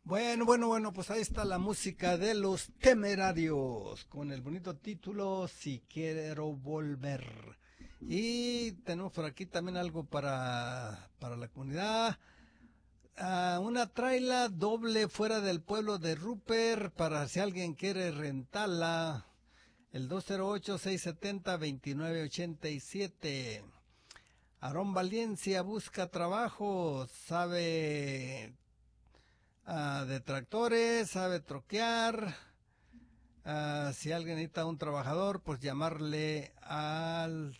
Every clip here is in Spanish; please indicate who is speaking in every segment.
Speaker 1: Bueno, pues ahí está la música de Los Temerarios, con el bonito título Si Quiero Volver. Y tenemos por aquí también algo para la comunidad. Una traila doble fuera del pueblo de Rupert, para si alguien quiere rentarla. El 208-670-2987. Aarón Valencia busca trabajo, sabe de tractores, sabe troquear. Si alguien necesita un trabajador, pues llamarle al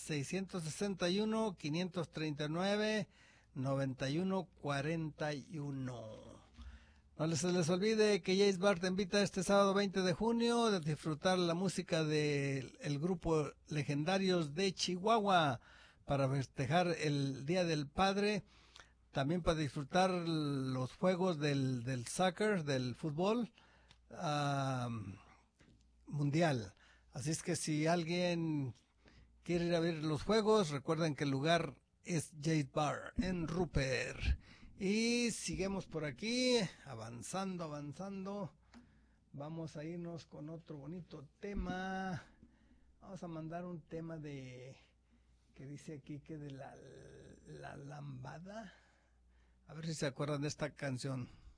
Speaker 1: 661-539-9141. No se les olvide que Jace Bar te invita este sábado 20 de junio a disfrutar la música del grupo Legendarios de Chihuahua para festejar el Día del Padre. También para disfrutar los juegos del soccer, del fútbol mundial. Así es que si alguien quiere ir a ver los juegos, recuerden que el lugar es Jade Bar en Rupert. Y seguimos por aquí, avanzando. Vamos a irnos con otro bonito tema. Vamos a mandar un tema que dice aquí que de la lambada. A ver si se acuerdan de esta canción.